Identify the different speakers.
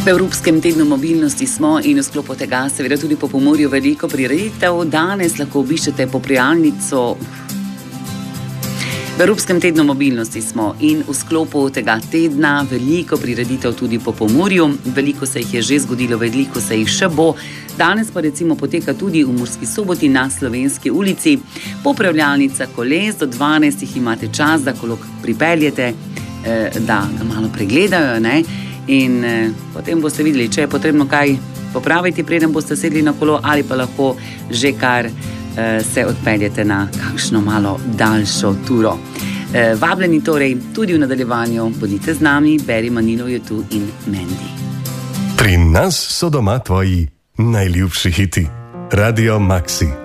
Speaker 1: V Evropskem tednu mobilnosti smo in v sklopu tega seveda tudi po Pomurju veliko prireditev. Danes lahko obiščete popravljalnico. V Evropskem tednu mobilnosti smo in v sklopu tega tedna veliko prireditev tudi po Pomurju. Veliko se jih je že zgodilo, veliko se jih še bo. Danes pa recimo poteka tudi v Murski Soboti na Slovenski ulici. Popravljalnica koles, do 12 imate čas, da kolo pripeljete, da ga malo pregledajo, ne? In potem boste videli, če je potrebno kaj popraviti, preden boste sedli na kolo, ali pa lahko že kar se odpeljete na kakšno malo daljšo turo. Vabljeni torej tudi v nadaljevanju, bodite z nami, Beri Manilov je tu in Mendi.
Speaker 2: Pri nas so doma tvoji najljubši hiti. Radio Maxi.